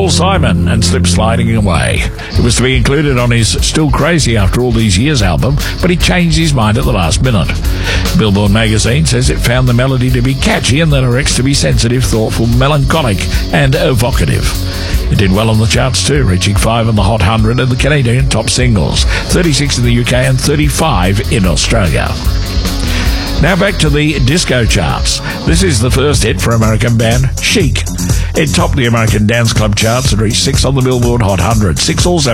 Paul Simon and Slip Sliding Away. It was to be included on his Still Crazy After All These Years album, but he changed his mind at the last minute. Billboard magazine says it found the melody to be catchy and the lyrics to be sensitive, thoughtful, melancholic and evocative. It did well on the charts too, reaching 5 on the Hot 100 and the Canadian top singles, 36 in the UK and 35 in Australia. Now back to the disco charts. This is the first hit for American band Chic. It topped the American Dance Club charts and reached 6 on the Billboard Hot 100. 6 also